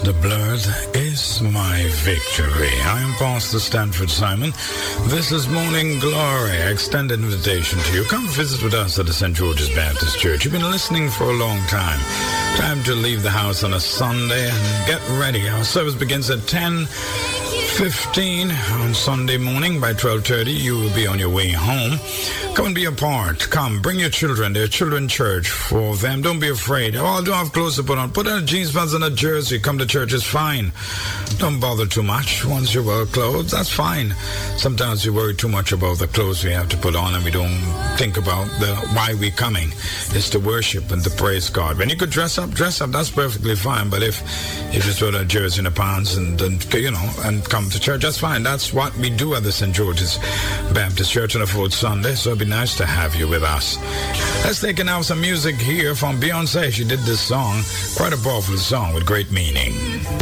The blood is my victory. I am Pastor Stanford Simon. This is Morning Glory, extended invitation to you. Come visit with us at the St. George's Baptist Church. You've been listening for a long time. Time to leave the house on a Sunday and get ready. Our service begins at 10:15 on Sunday morning. By 12:30, you will be on your way home. Come and be a part. Come, bring your children. They're children's church for them. Don't be afraid. Oh, I don't have clothes to put on. Put on jeans pants and a jersey. Come to church. It's fine. Don't bother too much. Once you wear clothes, that's fine. Sometimes we worry too much about the clothes we have to put on and we don't think about why we're coming. It's to worship and to praise God. When you could dress up, that's perfectly fine. But if you just put a jersey and a pants and and come to church, that's fine. That's what we do at the St. George's Baptist Church on the fourth Sunday. So it'd be nice to have you with us. Let's take now some music here from Beyonce. She did this song, quite a powerful song with great meaning.